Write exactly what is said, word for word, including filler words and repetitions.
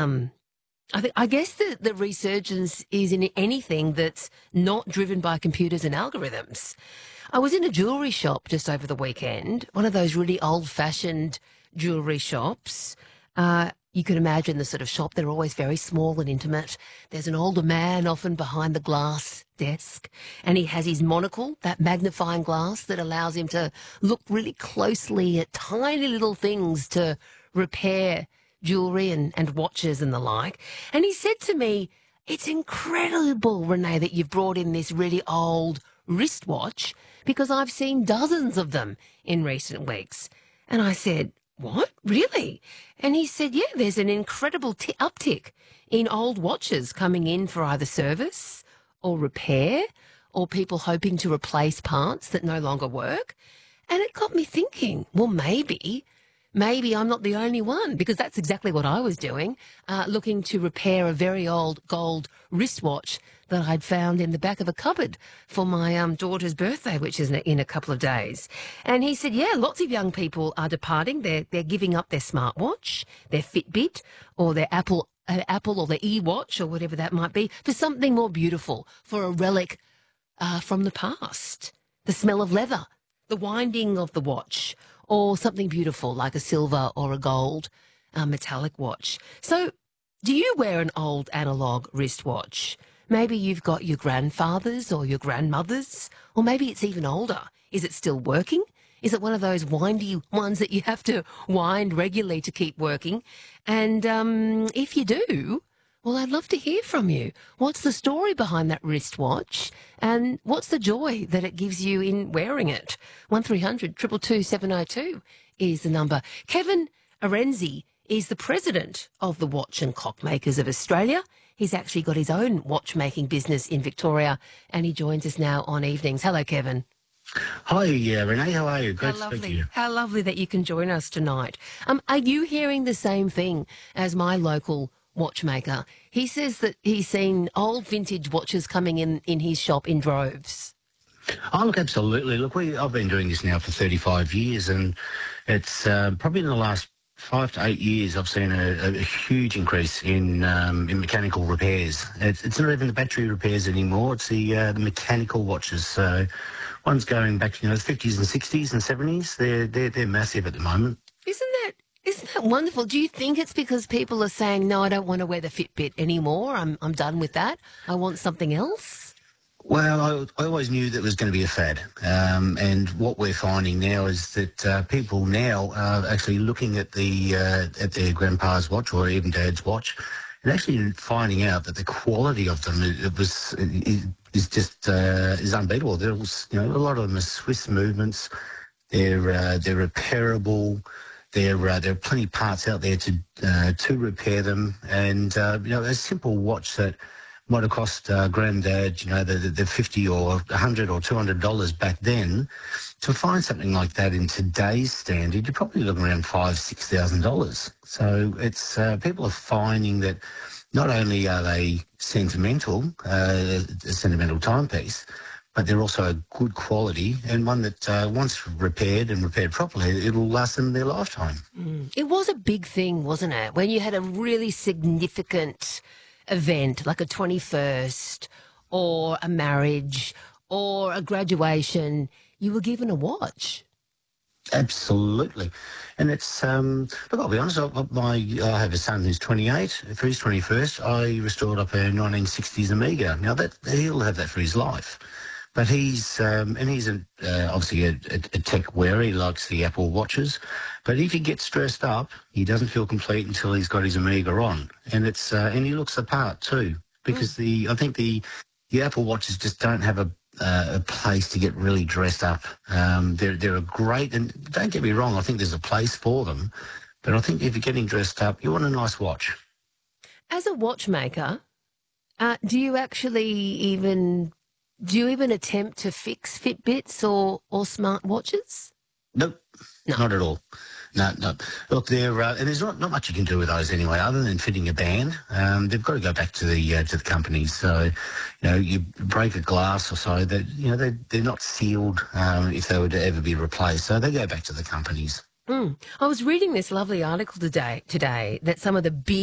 um, I think I guess the, the resurgence is in anything that's not driven by computers and algorithms. I was in a jewellery shop just over the weekend, one of those really old-fashioned jewellery shops. Uh, you can imagine the sort of shop. They're always very small and intimate. There's an older man often behind the glass desk, and he has his monocle, that magnifying glass that allows him to look really closely at tiny little things to repair jewellery and, and watches and the like. And he said to me, "It's incredible, Renee, that you've brought in this really old wristwatch, because I've seen dozens of them in recent weeks." And I said, "What? Really?" And he said, "Yeah, there's an incredible t- uptick in old watches coming in for either service or repair, or people hoping to replace parts that no longer work." And it got me thinking, well, maybe, maybe I'm not the only one, because that's exactly what I was doing, uh, looking to repair a very old gold wristwatch that I'd found in the back of a cupboard for my um, daughter's birthday, which is in a, in a couple of days. And he said, yeah, lots of young people are departing. They're, they're giving up their smartwatch, their Fitbit, or their Apple uh, Apple or their e-watch, or whatever that might be, for something more beautiful, for a relic uh, from the past. The smell of leather, the winding of the watch, or something beautiful like a silver or a gold uh, metallic watch. So do you wear an old analogue wristwatch? Maybe you've got your grandfather's or your grandmother's, or maybe it's even older. Is it still working? Is it one of those windy ones that you have to wind regularly to keep working? And um, if you do, well, I'd love to hear from you. What's the story behind that wristwatch, and what's the joy that it gives you in wearing it? one three hundred two two two seven oh two is the number. Kevin Arenzi is the president of the Watch and Clockmakers of Australia. He's actually got his own watchmaking business in Victoria, and he joins us now on evenings. Hello, Kevin. Hi, yeah, Renee. How are you? Great How to speak to lovely. you. How lovely that you can join us tonight. Um, are you hearing the same thing as my local watchmaker? He says that he's seen old vintage watches coming in in his shop in droves. Oh, look, absolutely. Look, we I've been doing this now for thirty-five years, and it's uh, probably in the last five to eight years I've seen a, a huge increase in um, in mechanical repairs. It's, it's not even the battery repairs anymore. It's the uh, the mechanical watches. So one's going back to, you know, the fifties and sixties and seventies. They're they're they're massive at the moment. Isn't that isn't that wonderful? Do you think it's because people are saying, no, I don't want to wear the Fitbit anymore. I'm I'm done with that. I want something else? Well, I, I always knew that it was going to be a fad, um, and what we're finding now is that uh, people now are actually looking at the uh, at their grandpa's watch or even dad's watch, and actually finding out that the quality of them it, it was it, is just uh, is unbeatable. There's, you know, a lot of them are Swiss movements. They're uh, they're repairable. There uh, there are plenty of parts out there to uh, to repair them, and uh, you know, a simple watch that might have cost uh, granddad, you know, the, the, the fifty or one hundred or two hundred dollars back then. To find something like that in today's standard, you're probably looking around five, six thousand dollars. So it's uh, people are finding that not only are they sentimental, uh, a sentimental timepiece, but they're also a good quality and one that uh, once repaired and repaired properly, it'll last them their lifetime. Mm. It was a big thing, wasn't it? When you had a really significant event like a twenty-first or a marriage or a graduation, you were given a watch. Absolutely. And it's, um, look, I'll be honest, I, my, I have a son who's twenty-eight. For his twenty-first, I restored up a nineteen sixties Amiga. Now, that he'll have that for his life. But he's, um, and he's a, uh, obviously a, a, a tech wearer. He likes the Apple watches. But if he gets stressed up, he doesn't feel complete until he's got his Amiga on. And it's, uh, and he looks the part too, because mm. the, I think the, the Apple watches just don't have a, uh, a place to get really dressed up. Um, they're, they're a great, and don't get me wrong, I think there's a place for them. But I think if you're getting dressed up, you want a nice watch. As a watchmaker, uh, do you actually even... Do you even attempt to fix Fitbits or, or smart watches? Nope, no. Not at all. No, no. Look, they're uh, and there's not, not much you can do with those anyway, other than fitting a band. Um, they've got to go back to the uh, to the companies. So, you know, you break a glass or so, that you know they they're not sealed um, if they were to ever be replaced. So they go back to the companies. Mm. I was reading this lovely article today today that some of the big